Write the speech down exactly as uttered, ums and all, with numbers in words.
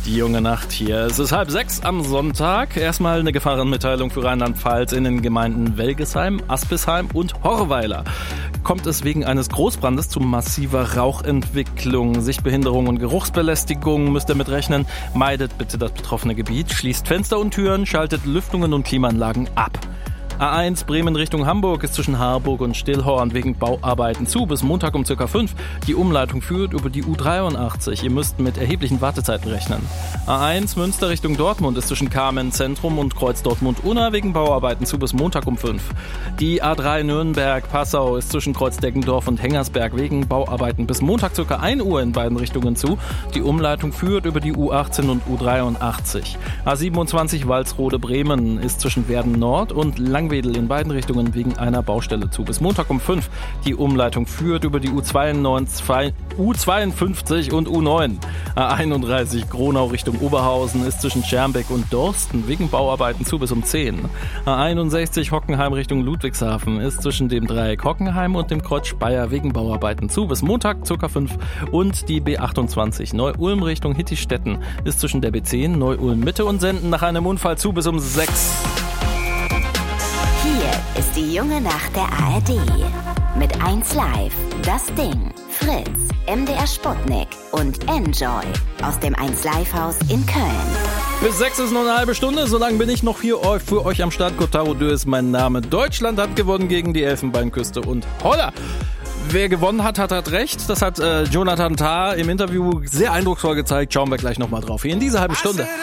Die junge Nacht hier. Es ist halb sechs am Sonntag. Erstmal eine Gefahrenmitteilung für Rheinland-Pfalz in den Gemeinden Welgesheim, Aspisheim und Horweiler. Kommt es wegen eines Großbrandes zu massiver Rauchentwicklung, Sichtbehinderung und Geruchsbelästigung, müsst ihr mitrechnen. Meidet bitte das betroffene Gebiet, schließt Fenster und Türen, schaltet Lüftungen und Klimaanlagen ab. A eins Bremen Richtung Hamburg ist zwischen Harburg und Stillhorn wegen Bauarbeiten zu bis Montag um circa fünf. Die Umleitung führt über die U dreiundachtzig. Ihr müsst mit erheblichen Wartezeiten rechnen. A eins Münster Richtung Dortmund ist zwischen Kamen Zentrum und Kreuz Dortmund-Unna wegen Bauarbeiten zu bis Montag um fünf. Die A drei Nürnberg-Passau ist zwischen Kreuz Deggendorf und Hengersberg wegen Bauarbeiten bis Montag circa ein Uhr in beiden Richtungen zu. Die Umleitung führt über die U achtzehn und U dreiundachtzig. A siebenundzwanzig Walsrode-Bremen ist zwischen Werden Nord und Lang Langwedel in beiden Richtungen wegen einer Baustelle zu. Bis Montag um fünf. Die Umleitung führt über die U zweiundneunzig, U zweiundfünfzig und U neun. A einunddreißig Gronau Richtung Oberhausen ist zwischen Schermbeck und Dorsten wegen Bauarbeiten zu bis um zehn. A einundsechzig Hockenheim Richtung Ludwigshafen ist zwischen dem Dreieck Hockenheim und dem Kreuz Speyer wegen Bauarbeiten zu bis Montag ca. fünf. Und die B achtundzwanzig Neu-Ulm Richtung Hittistetten ist zwischen der B zehn Neu-Ulm Mitte und Senden nach einem Unfall zu bis um sechs. Hier ist die junge Nacht der A R D. Mit eins Live, Das Ding, Fritz, M D R Sputnik und Enjoy aus dem eins Live Haus in Köln. Bis sechs ist noch eine halbe Stunde, so lange bin ich noch hier für euch am Start. Kotaro Dö ist mein Name. Deutschland hat gewonnen gegen die Elfenbeinküste und holla! Wer gewonnen hat, hat, hat recht. Das hat äh, Jonathan Tah im Interview sehr eindrucksvoll gezeigt. Schauen wir gleich nochmal drauf. Hier in dieser halben Stunde.